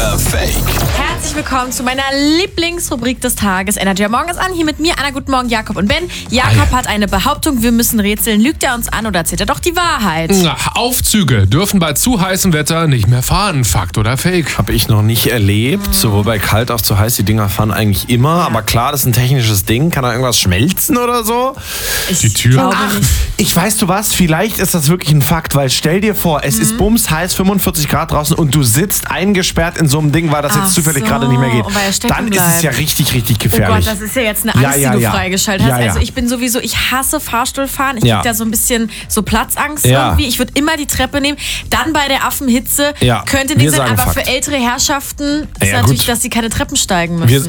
oder Fake? Herzlich willkommen zu meiner Lieblingsrubrik des Tages. Energy am Morgen ist an. Hier mit mir, Anna, guten Morgen, Jakob und Ben. Jakob hat eine Behauptung, wir müssen rätseln. Lügt er uns an oder erzählt er doch die Wahrheit? Aufzüge dürfen bei zu heißem Wetter nicht mehr fahren. Fakt oder Fake? Habe ich noch nicht erlebt. Sowohl bei kalt als auch zu heiß. Die Dinger fahren eigentlich immer. Aber klar, das ist ein technisches Ding. Kann da irgendwas schmelzen oder so? Die Tür. Ich weiß du was, vielleicht ist das wirklich ein Fakt, weil stell dir vor, es ist bumsheiß, 45 Grad draußen und du sitzt eingesperrt in so einem Ding, weil das jetzt zufällig gerade nicht mehr geht. weil er stecken Dann ist es bleibt. ja richtig, richtig Oh gefährlich. Gott, das ist ja jetzt eine Angst, die du freigeschaltet hast. Ja, ja. Also ich bin sowieso, ich hasse Fahrstuhlfahren. Ich krieg da so ein bisschen so Platzangst irgendwie. Ich würde immer die Treppe nehmen. Dann bei der Affenhitze könnte nicht sein, aber Fakt. für ältere Herrschaften ist Ja, natürlich, gut. dass sie keine Treppen steigen müssen.